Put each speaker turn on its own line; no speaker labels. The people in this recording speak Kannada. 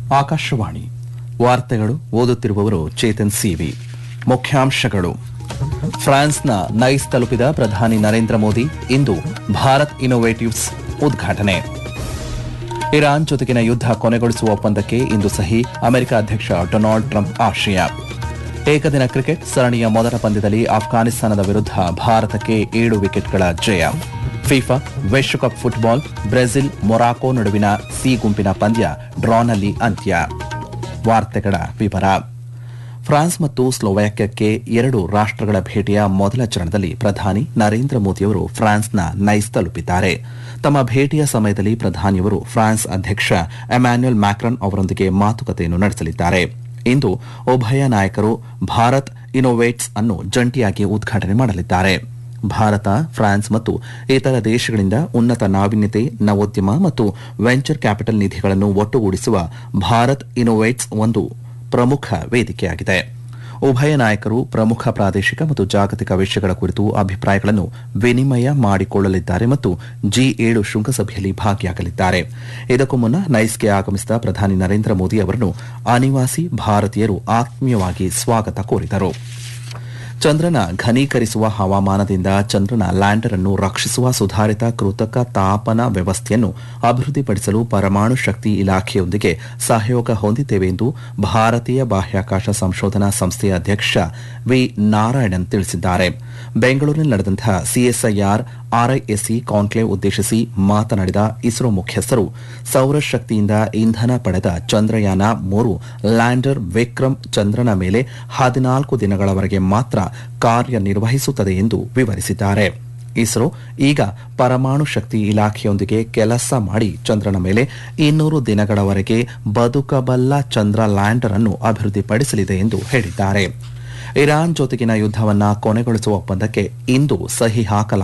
ಆಕಾಶವಾಣಿ ವಾರ್ತೆಗಳು ಓದುತ್ತಿರುವವರು ಚೇತನ್ ಸಿವಿ. ಮುಖ್ಯಾಂಶಗಳು. ಫ್ರಾನ್ಸ್ನ ನೈಸ್ ತಲುಪಿದ ಪ್ರಧಾನಿ ನರೇಂದ್ರ ಮೋದಿ ಇಂದು ಭಾರತ್ ಇನ್ನೋವೇಟಿವ್ಸ್ ಉದ್ಘಾಟನೆ. ಇರಾನ್ ಜೊತೆಗಿನ ಯುದ್ಧ ಕೊನೆಗೊಳಿಸುವ ಒಪ್ಪಂದಕ್ಕೆ ಇಂದು ಸಹಿ. ಅಮೆರಿಕ ಅಧ್ಯಕ್ಷ ಡೊನಾಲ್ಡ್ ಟ್ರಂಪ್ ಆಶಯ. ಏಕದಿನ ಕ್ರಿಕೆಟ್ ಸರಣಿಯ ಮೊದಲ ಪಂದ್ಯದಲ್ಲಿ ಅಫ್ಘಾನಿಸ್ತಾನದ ವಿರುದ್ಧ ಭಾರತಕ್ಕೆ 7 ವಿಕೆಟ್ಗಳ ಜಯ. ಫಿಫಾ ವಿಶ್ವಕಪ್ ಫುಟ್ಬಾಲ್ ಬ್ರೆಜಿಲ್ ಮೊರಾಕೊ ನಡುವಿನ ಸಿ ಗುಂಪಿನ ಪಂದ್ಯ ಡ್ರಾನಲ್ಲಿ ಅಂತ್ಯ. ವಾರ್ತೆಗಳ ವಿವರ. ಫ್ರಾನ್ಸ್ ಮತ್ತು ಸ್ಲೋವಾಕ್ಯಕ್ಕೆ 2 ರಾಷ್ಟಗಳ ಭೇಟಿಯ ಮೊದಲ ಚರಣದಲ್ಲಿ ಪ್ರಧಾನಿ ನರೇಂದ್ರ ಮೋದಿಯವರು ಫ್ರಾನ್ಸ್ನ ನೈಸ್ ತಲುಪಿದ್ದಾರೆ. ತಮ್ಮ ಭೇಟಿಯ ಸಮಯದಲ್ಲಿ ಪ್ರಧಾನಿಯವರು ಫ್ರಾನ್ಸ್ ಅಧ್ಯಕ್ಷ ಎಮ್ಯಾನ್ಯುಯಲ್ ಮ್ಯಾಕ್ರಾನ್ ಅವರೊಂದಿಗೆ ಮಾತುಕತೆಯನ್ನು ನಡೆಸಲಿದ್ದಾರೆ. ಇಂದು ಉಭಯ ನಾಯಕರು ಭಾರತ್ ಇನ್ನೋವೇಟ್ಸ್ ಅನ್ನು ಜಂಟಿಯಾಗಿ ಉದ್ಘಾಟನೆ ಮಾಡಲಿದ್ದಾರೆ. ಭಾರತ, ಫ್ರಾನ್ಸ್ ಮತ್ತು ಇತರ ದೇಶಗಳಿಂದ ಉನ್ನತ ನಾವೀನ್ಯತೆ, ನವೋದ್ಯಮ ಮತ್ತು ವೆಂಚರ್ ಕ್ಯಾಪಿಟಲ್ ನಿಧಿಗಳನ್ನು ಒಟ್ಟುಗೂಡಿಸುವ ಭಾರತ್ ಇನ್ನೋವೇಟ್ಸ್ ಒಂದು ಪ್ರಮುಖ ವೇದಿಕೆಯಾಗಿದೆ. ಉಭಯ ನಾಯಕರು ಪ್ರಮುಖ ಪ್ರಾದೇಶಿಕ ಮತ್ತು ಜಾಗತಿಕ ವಿಷಯಗಳ ಕುರಿತು ಅಭಿಪ್ರಾಯಗಳನ್ನು ವಿನಿಮಯ ಮಾಡಿಕೊಳ್ಳಲಿದ್ದಾರೆ ಮತ್ತು G7 ಶೃಂಗಸಭೆಯಲ್ಲಿ ಭಾಗಿಯಾಗಲಿದ್ದಾರೆ. ಇದಕ್ಕೂ ಮುನ್ನ ನೈಸ್ಗೆ ಆಗಮಿಸಿದ ಪ್ರಧಾನಿ ನರೇಂದ್ರ ಮೋದಿ ಅವರನ್ನು ಅನಿವಾಸಿ ಭಾರತೀಯರು ಆತ್ಮೀಯವಾಗಿ ಸ್ವಾಗತ ಕೋರಿದರು. ಚಂದ್ರನ ಘನೀಕರಿಸುವ ಹವಾಮಾನದಿಂದ ಚಂದ್ರನ ಲ್ಯಾಂಡರ್ ಅನ್ನು ರಕ್ಷಿಸುವ ಸುಧಾರಿತ ಕೃತಕ ತಾಪನ ವ್ಯವಸ್ಥೆಯನ್ನು ಅಭಿವೃದ್ಧಿಪಡಿಸಲು ಪರಮಾಣು ಶಕ್ತಿ ಇಲಾಖೆಯೊಂದಿಗೆ ಸಹಯೋಗ ಹೊಂದಿದ್ದೇವೆ ಎಂದು ಭಾರತೀಯ ಬಾಹ್ಯಾಕಾಶ ಸಂಶೋಧನಾ ಸಂಸ್ಥೆಯ ಅಧ್ಯಕ್ಷ ವಿ ನಾರಾಯಣನ್ ತಿಳಿಸಿದ್ದಾರೆ. ಬೆಂಗಳೂರಿನಲ್ಲಿ ನಡೆದಂತಹ CSIR RISC ಕಾನ್ಕ್ಲೇವ್ ಉದ್ದೇಶಿಸಿ ಮಾತನಾಡಿದ ಇಸ್ರೋ ಮುಖ್ಯಸ್ಥರು, ಸೌರಶಕ್ತಿಯಿಂದ ಇಂಧನ ಪಡೆದ ಚಂದ್ರಯಾನ 3 ಲ್ಯಾಂಡರ್ ವಿಕ್ರಮ್ ಚಂದ್ರನ ಮೇಲೆ 14 ದಿನಗಳವರೆಗೆ ಮಾತ್ರ ಕಾರ್ಯನಿರ್ವಹಿಸುತ್ತದೆ ಎಂದು ವಿವರಿಸಿದ್ದಾರೆ. ಇಸ್ರೋ ಈಗ ಪರಮಾಣು ಶಕ್ತಿ ಇಲಾಖೆಯೊಂದಿಗೆ ಕೆಲಸ ಮಾಡಿ ಚಂದ್ರನ ಮೇಲೆ 200 ದಿನಗಳವರೆಗೆ ಬದುಕಬಲ್ಲ ಚಂದ್ರ ಲ್ಯಾಂಡರ್ ಅನ್ನು ಅಭಿವೃದ್ಧಿಪಡಿಸಲಿದೆ ಎಂದು ಹೇಳಿದ್ದಾರೆ. ಇರಾನ್ ಜೊತೆಗಿನ ಯುದ್ದವನ್ನು ಕೊನೆಗೊಳಿಸುವ ಒಪ್ಪಂದಕ್ಕೆ ಇಂದು ಸಹಿ ಹಾಕಲಾಗಿದೆ.